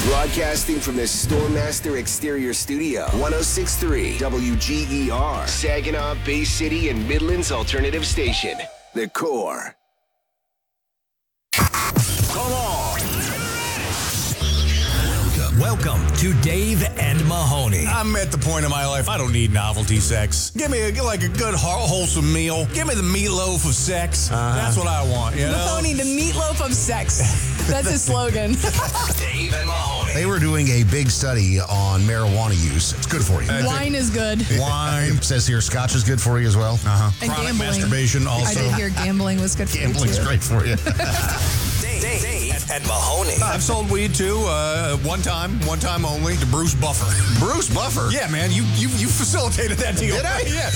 Broadcasting from the Stormmaster Exterior Studio, 106.3 WGER, Saginaw, Bay City, and Midland's alternative station, The Core. Come on. Welcome to Dave and Mahoney. I'm at the point in my life, I don't need novelty sex. Give me a good, wholesome meal. Give me the meatloaf of sex. That's what I want, you know? Mahoney, the meatloaf of sex. That's his slogan. Dave and Mahoney. They were doing a big study on marijuana use. It's good for you. Wine is good. Wine. It says here, scotch is good for you as well. And Chronic gambling. masturbation also. I did hear gambling was good for you, Gambling's too. great for you. Dave and Mahoney. I've sold weed too, one time only, to Bruce Buffer. Bruce Buffer? Yeah, man, you facilitated that deal. Did I? Yeah.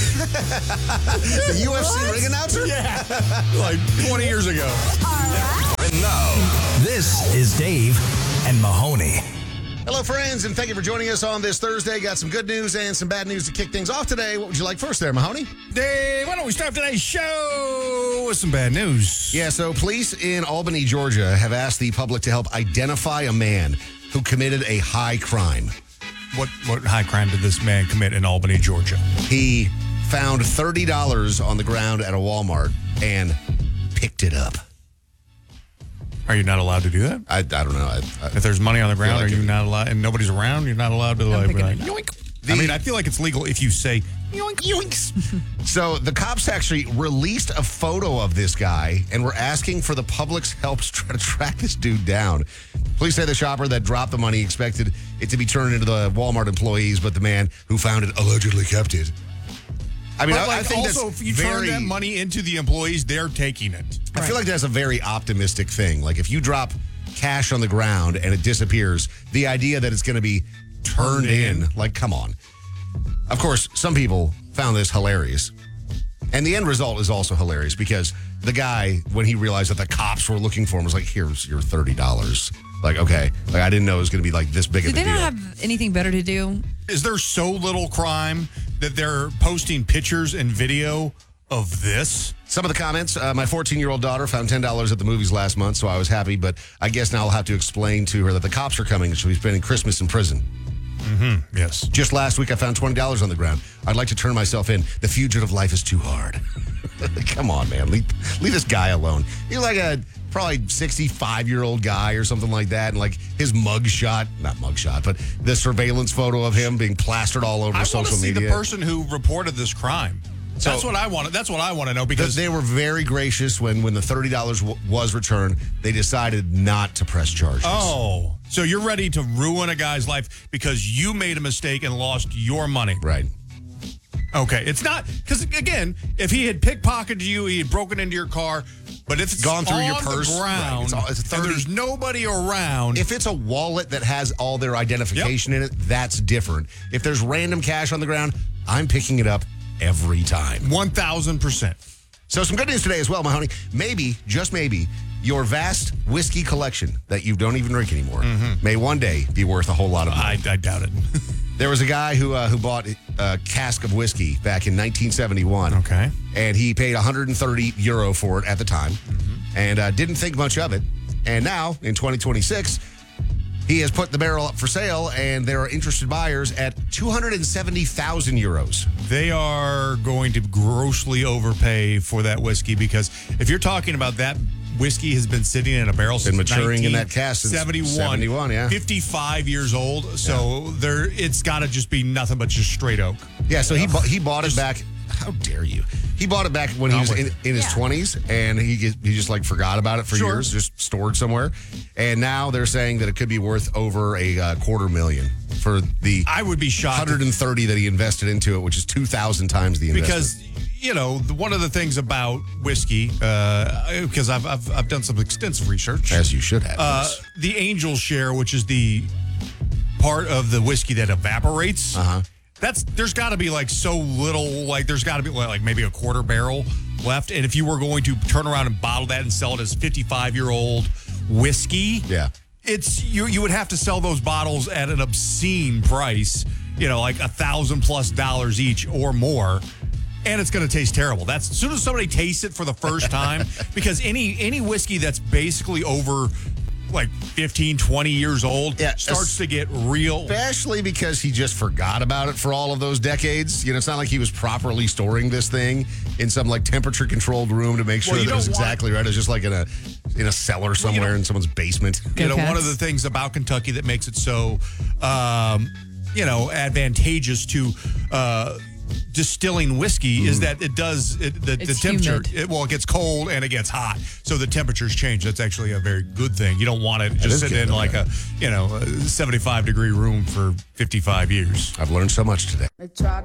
The UFC ring announcer? Yeah, like 20 years ago. And now, this is Dave and Mahoney. Hello, friends, and thank you for joining us on this Thursday. Got some good news and some bad news to kick things off today. What would you like first there, Mahoney? Dave, why don't we start today's show with some bad news? Yeah, so police in Albany, Georgia have asked the public to help identify a man who committed a high crime. What high crime did this man commit in Albany, Georgia? He found $30 on the ground at a Walmart and picked it up. Are you not allowed to do that? I don't know. If there's money on the ground, like are you it- not allowed, and nobody's around, you're not allowed to like, picking be like it up. yoink. I mean, I feel like it's legal if you say yoink, yoinks. So the cops actually released a photo of this guy and were asking for the public's help to try to track this dude down. Police say the shopper that dropped the money expected it to be turned into the Walmart employees, but the man who found it allegedly kept it. I mean, But I like, think also, that's if you turn that money into the employees, they're taking it. I feel like that's a very optimistic thing. Like if you drop cash on the ground and it disappears, the idea that it's going to be turned in, like, come on. Of course, some people found this hilarious. And the end result is also hilarious because the guy, when he realized that the cops were looking for him, was like, here's your $30. Like, okay. Like, I didn't know it was going to be like this big of Did a they deal. not have anything better to do? Is there so little crime that they're posting pictures and video of this? Some of the comments, my 14-year-old daughter found $10 at the movies last month, so I was happy, but I guess now I'll have to explain to her that the cops are coming and she'll be spending Christmas in prison. Yes. Just last week, I found $20 on the ground. I'd like to turn myself in. The fugitive life is too hard. Come on, man. Leave this guy alone. You're like a probably 65-year-old guy or something like that, and like his mugshot, not mugshot, but the surveillance photo of him being plastered all over I want to social see media. the person who reported this crime. That's what I want. That's what I want to know because They were very gracious when the $30 was returned. They decided not to press charges. oh, so you're ready to ruin a guy's life because you made a mistake and lost your money. Right. Okay, it's not because again, if he had pickpocketed you, he had broken into your car, but if it's Gone through on your purse, the right, ground, it's and 30 there's nobody around. If it's a wallet that has all their identification in it, that's different. If there's random cash on the ground, I'm picking it up every time. 1,000%. So some good news today as well, Mahoney. Maybe, just maybe, your vast whiskey collection that you don't even drink anymore may one day be worth a whole lot of money. I doubt it. There was a guy who bought a cask of whiskey back in 1971. Okay. And he paid €130 for it at the time and didn't think much of it. And now, in 2026, he has put the barrel up for sale, and there are interested buyers at €270,000. They are going to grossly overpay for that whiskey because if you're talking about that whiskey has been sitting in a barrel since maturing in that cask since 71, yeah. 55 years old. So it's got to just be nothing but just straight oak. Yeah, so he bought it back. How dare you? He bought it back when he was in his 20s, and he just like forgot about it for years, just stored somewhere. And now they're saying that it could be worth over a $250,000 for the I would be shocked 130 that he invested into it, which is 2,000 times the investment. because one of the things about whiskey, because I've done some extensive research, as you should have. Yes. the angel share, which is the part of the whiskey that evaporates. There's got to be like so little, like there's got to be like maybe a quarter barrel left. And if you were going to turn around and bottle that and sell it as 55-year-old whiskey, Yeah. it's you would have to sell those bottles at an obscene price, like $1,000+ each or more. And it's going to taste terrible. That's as soon as somebody tastes it for the first time, because any whiskey that's basically over like 15, 20 years old, starts to get real. Especially because he just forgot about it for all of those decades. You know, it's not like he was properly storing this thing in some like temperature controlled room to make sure that it was exactly right. It was just like in a cellar somewhere in someone's basement. You know, one of the things about Kentucky that makes it so, advantageous to distilling whiskey is that it does the temperature. It gets cold and it gets hot, so the temperatures change. That's actually a very good thing. You don't want it just sitting in like a 75-degree room for 55 years. I've learned so much today.